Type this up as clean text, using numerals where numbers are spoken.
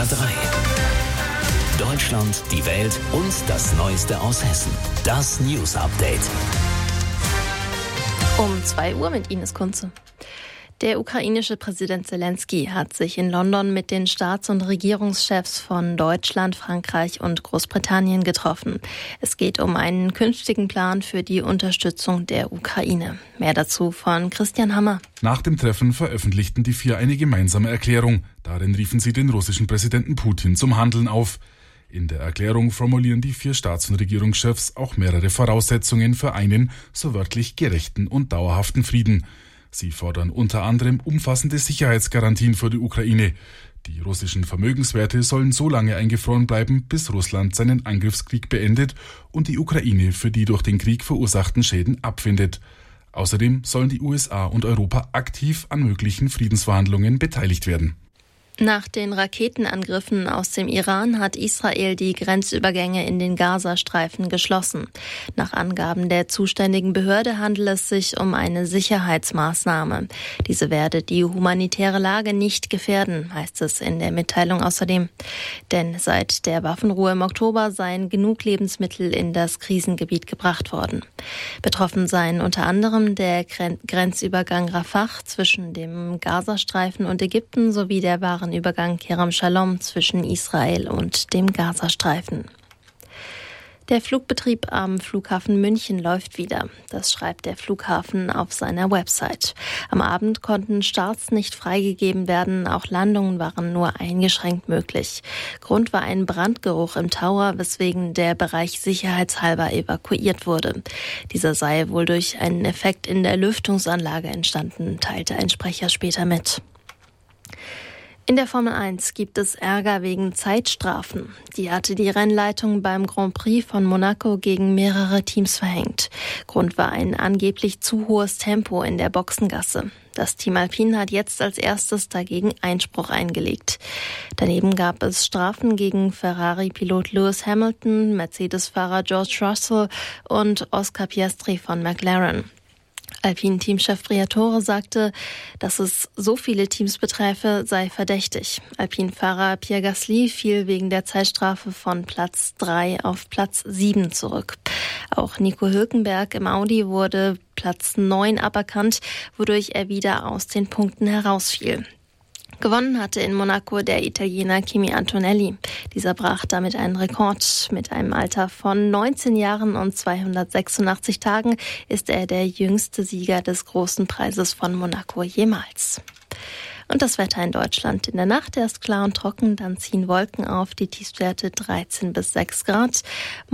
SWR 3. Deutschland, die Welt und das Neueste aus Hessen. Das News Update. Um 2 Uhr mit Ines Kunze. Der ukrainische Präsident Zelensky hat sich in London mit den Staats- und Regierungschefs von Deutschland, Frankreich und Großbritannien getroffen. Es geht um einen künftigen Plan für die Unterstützung der Ukraine. Mehr dazu von Christian Hammer. Nach dem Treffen veröffentlichten die 4 eine gemeinsame Erklärung. Darin riefen sie den russischen Präsidenten Putin zum Handeln auf. In der Erklärung formulieren die 4 Staats- und Regierungschefs auch mehrere Voraussetzungen für einen, so wörtlich, gerechten und dauerhaften Frieden. Sie fordern unter anderem umfassende Sicherheitsgarantien für die Ukraine. Die russischen Vermögenswerte sollen so lange eingefroren bleiben, bis Russland seinen Angriffskrieg beendet und die Ukraine für die durch den Krieg verursachten Schäden abfindet. Außerdem sollen die USA und Europa aktiv an möglichen Friedensverhandlungen beteiligt werden. Nach den Raketenangriffen aus dem Iran hat Israel die Grenzübergänge in den Gazastreifen geschlossen. Nach Angaben der zuständigen Behörde handelt es sich um eine Sicherheitsmaßnahme. Diese werde die humanitäre Lage nicht gefährden, heißt es in der Mitteilung außerdem. Denn seit der Waffenruhe im Oktober seien genug Lebensmittel in das Krisengebiet gebracht worden. Betroffen seien unter anderem der Grenzübergang Rafah zwischen dem Gazastreifen und Ägypten sowie der Übergang Kerem Shalom zwischen Israel und dem Gazastreifen. Der Flugbetrieb am Flughafen München läuft wieder. Das schreibt der Flughafen auf seiner Website. Am Abend konnten Starts nicht freigegeben werden, auch Landungen waren nur eingeschränkt möglich. Grund war ein Brandgeruch im Tower, weswegen der Bereich sicherheitshalber evakuiert wurde. Dieser sei wohl durch einen Effekt in der Lüftungsanlage entstanden, teilte ein Sprecher später mit. In der Formel 1 gibt es Ärger wegen Zeitstrafen. Die hatte die Rennleitung beim Grand Prix von Monaco gegen mehrere Teams verhängt. Grund war ein angeblich zu hohes Tempo in der Boxengasse. Das Team Alpine hat jetzt als erstes dagegen Einspruch eingelegt. Daneben gab es Strafen gegen Ferrari-Pilot Lewis Hamilton, Mercedes-Fahrer George Russell und Oscar Piastri von McLaren. Alpine-Teamchef Briatore sagte, dass es so viele Teams beträfe, sei verdächtig. Alpine-Fahrer Pierre Gasly fiel wegen der Zeitstrafe von Platz 3 auf Platz 7 zurück. Auch Nico Hülkenberg im Audi wurde Platz 9 aberkannt, wodurch er wieder aus den Punkten herausfiel. Gewonnen hatte in Monaco der Italiener Kimi Antonelli. Dieser brach damit einen Rekord. Mit einem Alter von 19 Jahren und 286 Tagen ist er der jüngste Sieger des Großen Preises von Monaco jemals. Und das Wetter in Deutschland. In der Nacht erst klar und trocken, dann ziehen Wolken auf, die Tiefstwerte 13 bis 6 Grad.